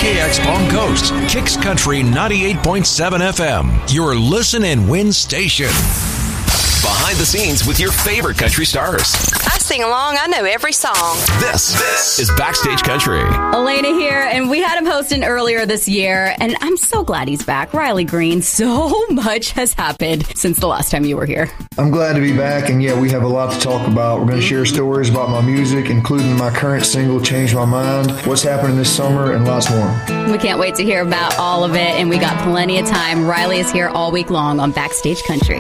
KKX Palm Coast, Kicks Country 98.7 FM, your listen and win station. Behind the scenes with your favorite country stars. I sing along. I know every song. This is Backstage Country. Elena here, and we had him hosting earlier this year, and I'm so glad he's back. Riley Green, so much has happened since the last time you were here. I'm glad to be back, and yeah, we have a lot to talk about. We're going to share stories about my music, including my current single, Change My Mind, what's happening this summer, and lots more. We can't wait to hear about all of it, and we got plenty of time. Riley is here all week long on Backstage Country.